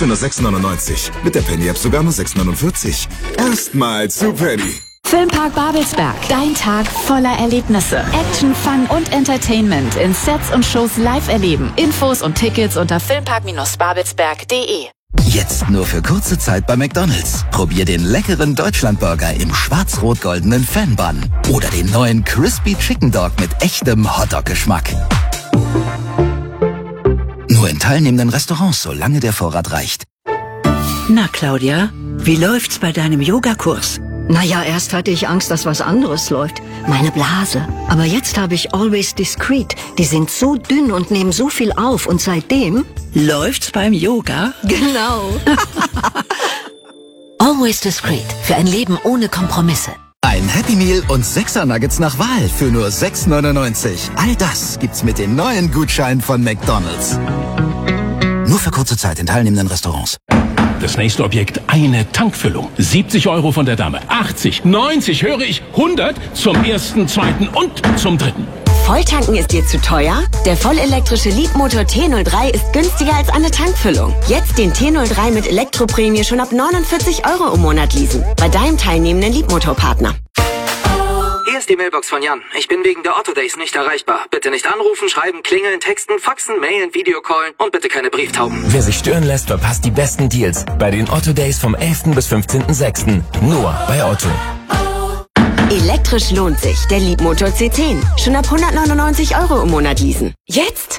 Heute nur 6,99. Mit der Penny-App sogar nur 6,49. Erstmal zu Penny. Filmpark Babelsberg. Dein Tag voller Erlebnisse. Action, Fun und Entertainment in Sets und Shows live erleben. Infos und Tickets unter filmpark-babelsberg.de. Jetzt nur für kurze Zeit bei McDonald's. Probier den leckeren Deutschlandburger im schwarz-rot-goldenen Fan-Bun. Oder den neuen Crispy Chicken Dog mit echtem Hotdog-Geschmack. Nur in teilnehmenden Restaurants, solange der Vorrat reicht. Na, Claudia, wie läuft's bei deinem Yogakurs? Naja, erst hatte ich Angst, dass was anderes läuft. Meine Blase. Aber jetzt habe ich Always Discreet. Die sind so dünn und nehmen so viel auf. Und seitdem... Läuft's beim Yoga? Genau. Always Discreet. Für ein Leben ohne Kompromisse. Ein Happy Meal und 6er Nuggets nach Wahl für nur 6,99. All das gibt's mit den neuen Gutscheinen von McDonald's. Nur für kurze Zeit in teilnehmenden Restaurants. Das nächste Objekt, eine Tankfüllung. 70 € von der Dame. 80, 90, höre ich, 100 zum ersten, zweiten und zum dritten. Volltanken ist dir zu teuer? Der vollelektrische Leapmotor T03 ist günstiger als eine Tankfüllung. Jetzt den T03 mit Elektroprämie schon ab 49 € im Monat leasen. Bei deinem teilnehmenden Leapmotor-Partner. Hier ist die Mailbox von Jan. Ich bin wegen der Otto Days nicht erreichbar. Bitte nicht anrufen, schreiben, klingeln, texten, faxen, mailen, Videocallen und bitte keine Brieftauben. Wer sich stören lässt, verpasst die besten Deals bei den Otto Days vom 11. bis 15.06. Nur bei Otto. Elektrisch lohnt sich. Der Leapmotor C10. Schon ab 199 € im Monat leasen. Jetzt?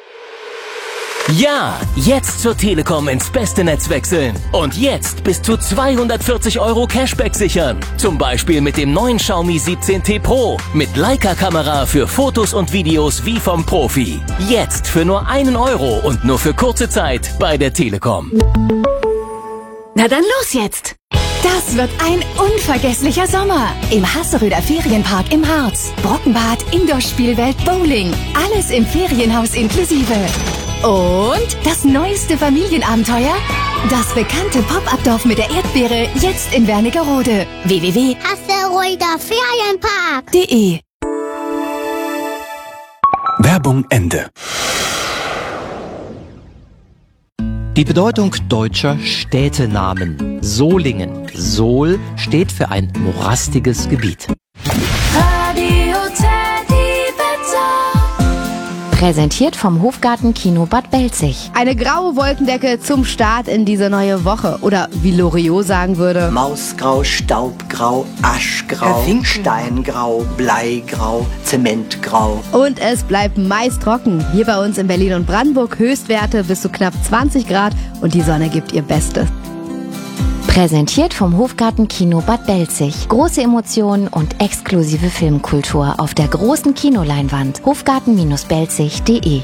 Ja, jetzt zur Telekom ins beste Netz wechseln. Und jetzt bis zu 240 € Cashback sichern. Zum Beispiel mit dem neuen Xiaomi 17T Pro. Mit Leica-Kamera für Fotos und Videos wie vom Profi. Jetzt für nur 1 € und nur für kurze Zeit bei der Telekom. Na dann los jetzt! Das wird ein unvergesslicher Sommer. Im Hasseröder Ferienpark im Harz. Brockenbad, Indoor-Spielwelt, Bowling. Alles im Ferienhaus inklusive. Und das neueste Familienabenteuer? Das bekannte Pop-Up-Dorf mit der Erdbeere, jetzt in Wernigerode. www.hasseröderferienpark.de. Werbung Ende. Die Bedeutung deutscher Städtenamen. Solingen. Sol steht für ein morastiges Gebiet. Präsentiert vom Hofgarten-Kino Bad Belzig. Eine graue Wolkendecke zum Start in diese neue Woche. Oder wie Loriot sagen würde: Mausgrau, Staubgrau, Aschgrau, Steingrau, Bleigrau, Zementgrau. Und es bleibt meist trocken. Hier bei uns in Berlin und Brandenburg Höchstwerte bis zu knapp 20 Grad und die Sonne gibt ihr Bestes. Präsentiert vom Hofgarten-Kino Bad Belzig. Große Emotionen und exklusive Filmkultur auf der großen Kinoleinwand. Hofgarten-belzig.de.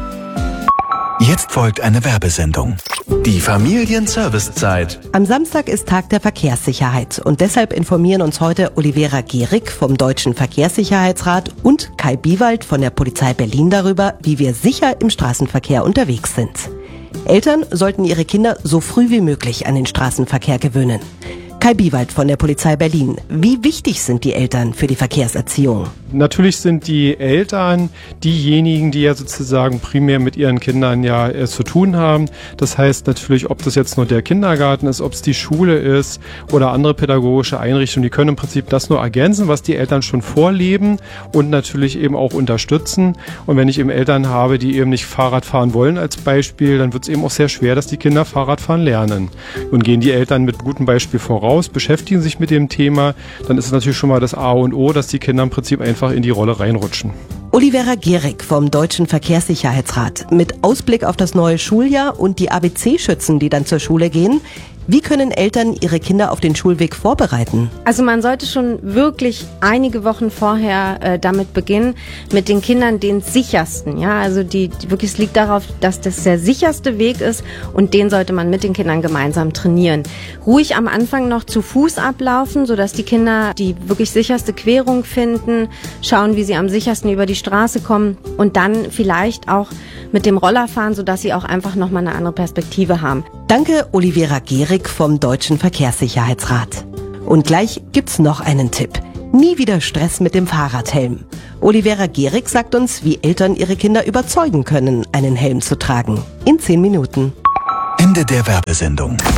Jetzt folgt eine Werbesendung. Die Familienservicezeit. Am Samstag ist Tag der Verkehrssicherheit und deshalb informieren uns heute Olivera Gehrig vom Deutschen Verkehrssicherheitsrat und Kai Biewald von der Polizei Berlin darüber, wie wir sicher im Straßenverkehr unterwegs sind. Eltern sollten ihre Kinder so früh wie möglich an den Straßenverkehr gewöhnen. Kai Biewald von der Polizei Berlin. Wie wichtig sind die Eltern für die Verkehrserziehung? Natürlich sind die Eltern diejenigen, die ja sozusagen primär mit ihren Kindern ja zu tun haben. Das heißt natürlich, ob das jetzt nur der Kindergarten ist, ob es die Schule ist oder andere pädagogische Einrichtungen, die können im Prinzip das nur ergänzen, was die Eltern schon vorleben und natürlich eben auch unterstützen. Und wenn ich eben Eltern habe, die eben nicht Fahrrad fahren wollen als Beispiel, dann wird es eben auch sehr schwer, dass die Kinder Fahrradfahren lernen. Und gehen die Eltern mit gutem Beispiel voraus, beschäftigen sich mit dem Thema, dann ist es natürlich schon mal das A und O, dass die Kinder im Prinzip einfach in die Rolle reinrutschen. Olivera Gehrig vom Deutschen Verkehrssicherheitsrat. Mit Ausblick auf das neue Schuljahr und die ABC-Schützen, die dann zur Schule gehen. Wie können Eltern ihre Kinder auf den Schulweg vorbereiten? Also man sollte schon wirklich einige Wochen vorher damit beginnen, mit den Kindern den sichersten. Ja, also die wirklich, es liegt darauf, dass das der sicherste Weg ist und den sollte man mit den Kindern gemeinsam trainieren. Ruhig am Anfang noch zu Fuß ablaufen, sodass die Kinder die wirklich sicherste Querung finden, schauen, wie sie am sichersten über die Straße kommen und dann vielleicht auch mit dem Roller fahren, sodass sie auch einfach nochmal eine andere Perspektive haben. Danke, Olivera Gehrig vom Deutschen Verkehrssicherheitsrat. Und gleich gibt's noch einen Tipp. Nie wieder Stress mit dem Fahrradhelm. Olivera Gehrig sagt uns, wie Eltern ihre Kinder überzeugen können, einen Helm zu tragen. In 10 Minuten. Ende der Werbesendung.